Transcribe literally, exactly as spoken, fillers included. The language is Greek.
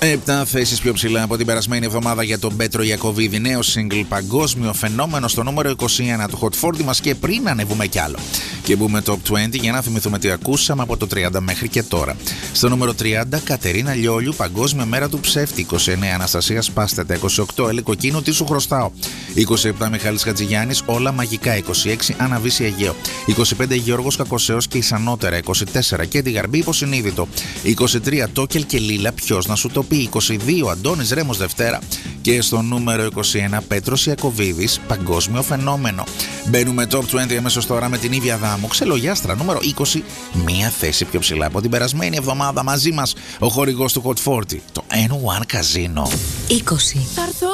Επτά θέσεις πιο ψηλά από την περασμένη εβδομάδα για τον Πέτρο Ιακωβίδη. Νέο single παγκόσμιο φαινόμενο στο νούμερο είκοσι ένα του Hot σαράντα μας. Και πριν ανεβούμε κι άλλο και μπούμε top είκοσι για να θυμηθούμε τι ακούσαμε από το τριάντα μέχρι και τώρα. Στο νούμερο τριάντα, Κατερίνα Λιόλιου, Παγκόσμια Μέρα του Ψεύτη. είκοσι εννέα, Αναστασία Σπάστετα. είκοσι οκτώ, Έλλη Κοκκίνου, Τι σου χρωστάω. είκοσι επτά, Μιχάλης Χατζηγιάννης, Όλα μαγικά. είκοσι έξι, Αναβίση Αιγαίο. είκοσι πέντε, Γιώργος Κακοσέος και Ισανότερα. είκοσι τέσσερα, Κέντι Γαρμπή, Υποσυνείδητο. είκοσι τρία, Τόκελ και Λίλα, Ποιος να σου το πει. είκοσι δύο, Αντώνης Ρέμος Δευτέρα. Και στο νούμερο είκοσι ένα, Πέτρος Ιακωβίδης, Παγκόσμιο Φαινόμενο. Μπαίνουμε top είκοσι αμέσως τώρα με την Ήβια Δάμου. Ξελογιάστρα νούμερο είκοσι, μία θέση πιο ψηλά από την περασμένη εβδομάδα. Μαζί μας ο χορηγός του Hot σαράντα, το N ένα Casino. είκοσι. Θα έρθω